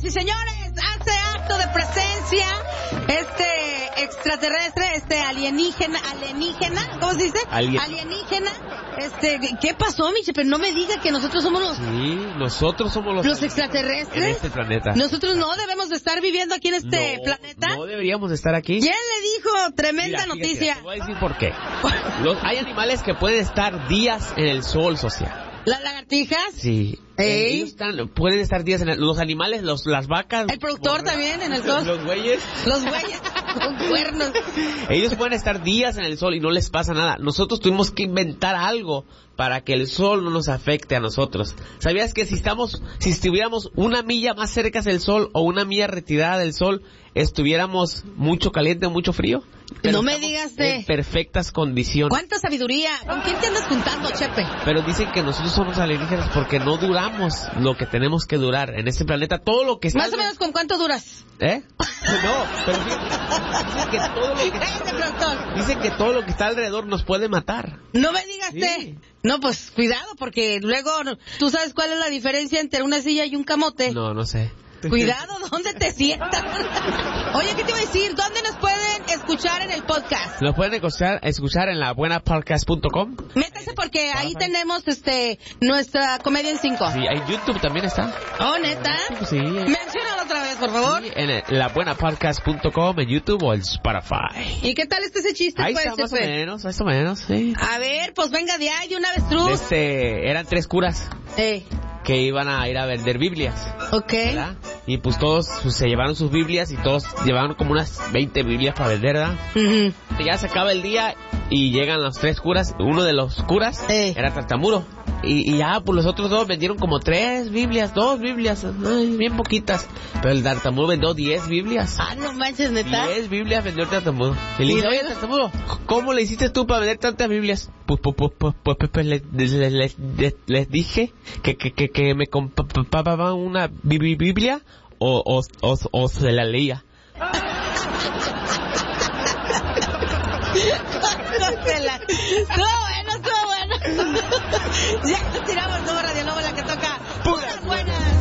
y señores, hace acto de presencia extraterrestre, alienígena, ¿cómo se dice? Alienígena. ¿Qué pasó, Miche? Pero no me diga que nosotros somos los... Sí, nosotros somos los extraterrestres. En este planeta. Nosotros no debemos de estar viviendo aquí en este planeta. No deberíamos de estar aquí. ¿Quién le dijo? Tremenda noticia. Te voy a decir por qué. Hay animales que pueden estar días en el sol, social. ¿Las lagartijas? Sí. Ellos pueden estar días en los animales, las vacas. El productor también en el sol. Los güeyes. Los güeyes con cuernos. Ellos pueden estar días en el sol y no les pasa nada. Nosotros tuvimos que inventar algo para que el sol no nos afecte a nosotros. ¿Sabías que si estuviéramos una milla más cerca del sol o una milla retirada del sol, estuviéramos mucho caliente o mucho frío? Pero no me digas en perfectas condiciones. ¿Cuánta sabiduría? ¿Con quién te andas juntando, Chepe? Pero dicen que nosotros somos alienígenas porque no duramos lo que tenemos que durar en este planeta. Todo lo que está... Más o menos, ¿con cuánto duras? No, pero dicen que todo lo que está alrededor nos puede matar. No me digas, No, pues cuidado, porque luego tú sabes cuál es la diferencia entre una silla y un camote. No sé. Cuidado, ¿dónde te sientas? Oye, ¿qué te iba a decir? ¿Dónde nos pueden escuchar en el podcast? Nos pueden escuchar en labuenapodcast.com. Métase porque ahí tenemos nuestra Comedia en 5. Sí, en YouTube también está. Oh, ¿neta? Sí. Menciónalo otra vez, por favor. Sí, en labuenapodcast.com, en YouTube o en Spotify. ¿Y qué tal ese chiste? Ahí está, más o menos, sí. A ver, pues venga de ahí, de una avestruz. Eran 3 curas. Que iban a ir a vender Biblias. Ok. ¿Verdad? Y pues todos se llevaron sus Biblias y todos llevaban como unas 20 Biblias para vender, ¿verdad? Uh-huh. Ya se acaba el día y llegan los 3 curas. Uno de los curas era tartamudo. Y ya, pues los otros 2 vendieron como 2 Biblias, bien poquitas. Pero el tartamudo vendió 10 Biblias. Ah, no manches, ¿neta? 10 Biblias vendió el tartamudo. Y le dice, oye, tartamudo, ¿cómo le hiciste tú para vender tantas Biblias? Pues les dije que me compraban una Biblia o se la leía. Estuvo bueno. Ya tiramos, no, Radio Lobo, la que toca.